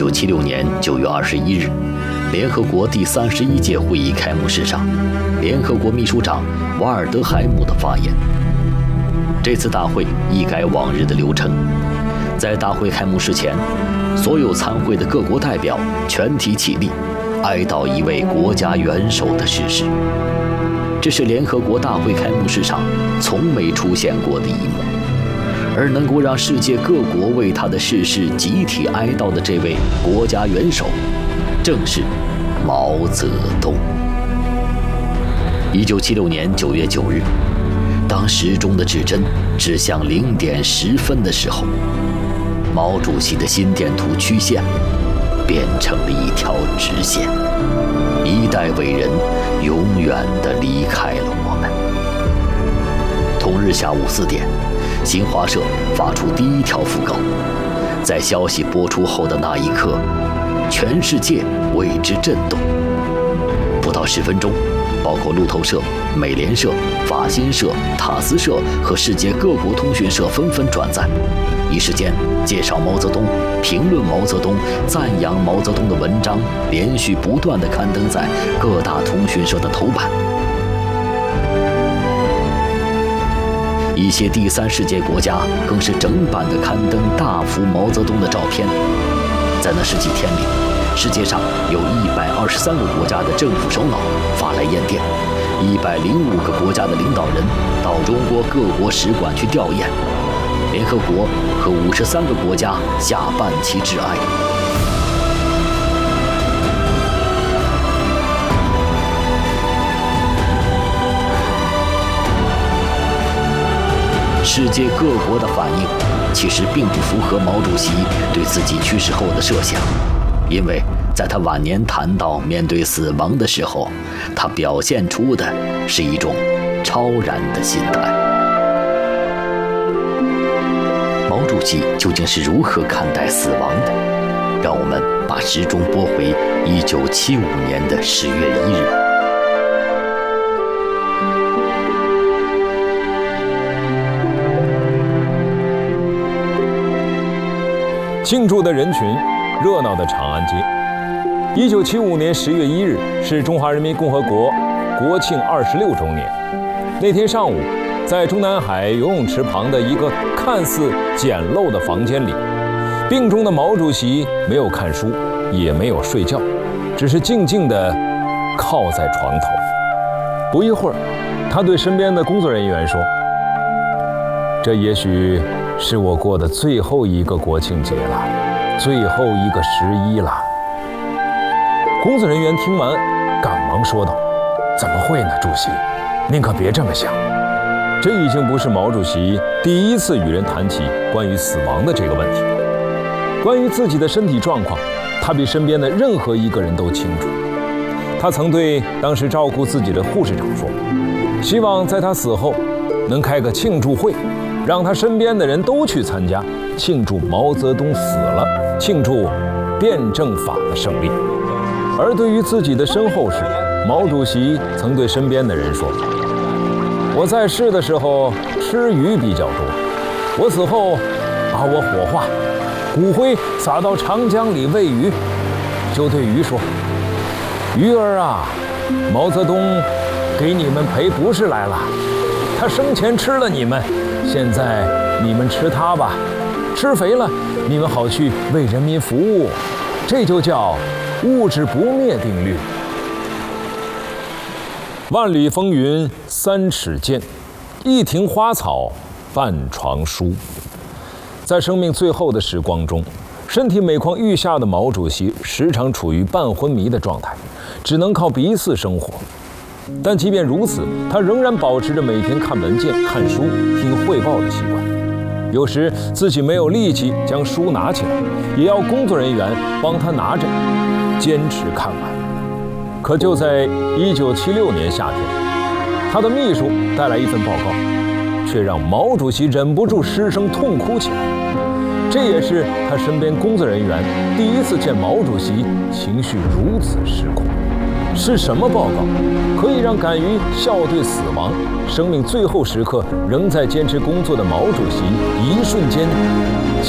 1976年9月21日，联合国第31届会议开幕式上，联合国秘书长瓦尔德海姆的发言。这次大会一改往日的流程，在大会开幕式前，所有参会的各国代表全体起立，哀悼一位国家元首的逝世。这是联合国大会开幕式上从没出现过的一幕。而能够让世界各国为他的逝世集体哀悼的这位国家元首，正是毛泽东。1976年9月9日，当时钟的指针指向0点10分的时候，毛主席的心电图曲线变成了一条直线，一代伟人永远地离开了我们。同日下午4点，新华社发出第一条讣告，在消息播出后的那一刻，全世界为之震动。不到10分钟，包括路透社、美联社、法新社、塔斯社和世界各国通讯社纷纷转载，一时间介绍毛泽东、评论毛泽东、赞扬毛泽东的文章连续不断地刊登在各大通讯社的头版。一些第三世界国家更是整版的刊登大幅毛泽东的照片。在那十几天里，世界上有123个国家的政府首脑发来唁电，105个国家的领导人到中国各国使馆去吊唁，联合国和53个国家下半旗致哀。世界各国的反应其实并不符合毛主席对自己去世后的设想，因为在他晚年谈到面对死亡的时候，他表现出的是一种超然的心态。毛主席究竟是如何看待死亡的？让我们把时钟拨回1975年的10月1日。 庆祝的人群，热闹的长安街。1975年10月1日是中华人民共和国国庆26周年。那天上午，在中南海游泳池旁的一个看似简陋的房间里，病中的毛主席没有看书，也没有睡觉，只是静静地靠在床头。不一会儿，他对身边的工作人员说：“这也许是我过的最后一个国庆节了，最后一个11了。”工作人员听完，赶忙说道：“怎么会呢，主席？您可别这么想。”这已经不是毛主席第一次与人谈起关于死亡的这个问题。关于自己的身体状况，他比身边的任何一个人都清楚。他曾对当时照顾自己的护士长说，希望在他死后能开个庆祝会，让他身边的人都去参加，庆祝毛泽东死了，庆祝辩证法的胜利。而对于自己的身后事，毛主席曾对身边的人说：“我在世的时候吃鱼比较多，我死后把我火化，骨灰撒到长江里喂鱼，就对鱼说：鱼儿啊，毛泽东给你们赔不是来了，他生前吃了你们，现在你们吃它吧，吃肥了你们好去为人民服务，这就叫物质不灭定律。万里风云3尺剑，一庭花草半床书。”在生命最后的时光中，身体每况愈下的毛主席时常处于半昏迷的状态，只能靠鼻饲生活。但即便如此，他仍然保持着每天看文件、看书、听汇报的习惯。有时自己没有力气将书拿起来，也要工作人员帮他拿着，坚持看完。可就在1976年夏天，他的秘书带来一份报告，却让毛主席忍不住失声痛哭起来。这也是他身边工作人员第一次见毛主席情绪如此失控。是什么报告可以让敢于笑对死亡、生命最后时刻仍在坚持工作的毛主席一瞬间